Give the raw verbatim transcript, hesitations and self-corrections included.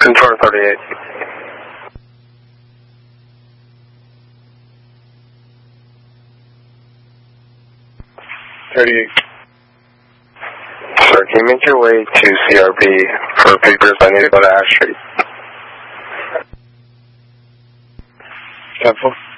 Contour thirty-eight. thirty-eight. Sir, can you make your way to C R B for papers? I need to go to Ash Street. ten four.